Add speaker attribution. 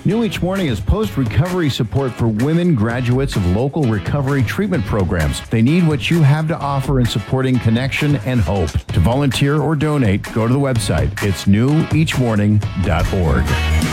Speaker 1: New each morning is post-recovery support for women graduates of local recovery treatment programs. They need what you have to offer in supporting connection and hope. To volunteer or donate, go to the website. It's neweachmorning.org.